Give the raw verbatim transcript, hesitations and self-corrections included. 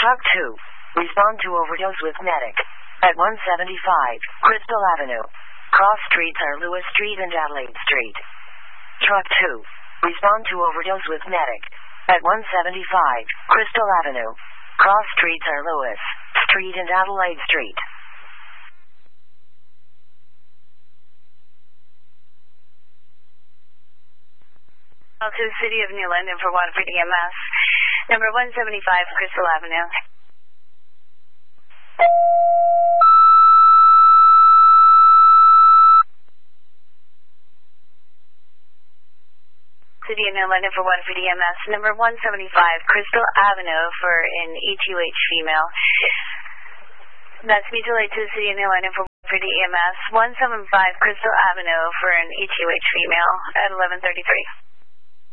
Truck two. Respond to overdose with medic. At one seventy-five, Crystal Avenue. Cross streets are Lewis Street and Adelaide Street. Truck two. Respond to overdose with medic. At one seventy-five, Crystal Avenue. Cross streets are Lewis Street and Adelaide Street. To the City of New London for Waterford E M S. Number one seventy-five, Crystal Avenue. City of New London for Waterford E M S. Number one seventy-five, Crystal Avenue for an E T U H female. That's mutual aid to the City of New London for Waterford E M S. one seventy-five, Crystal Avenue for an E T U H female at eleven thirty-three.